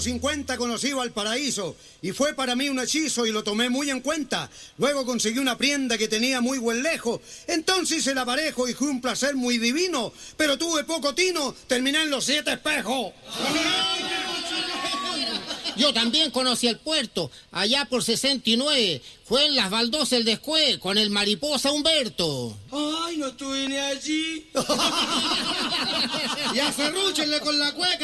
los 50 conocí Valparaíso y fue para mí un hechizo y lo tomé muy en cuenta. Luego conseguí una prienda que tenía muy buen lejo. Entonces el aparejo y fue un placer muy divino. Pero tuve poco tino, terminé en los 7 espejos. Yo también conocí el puerto, allá por 69. Fue en las baldosas el descué, con el mariposa Humberto. Ay, no estuve ni allí. Y acerrúchenle con la cueca.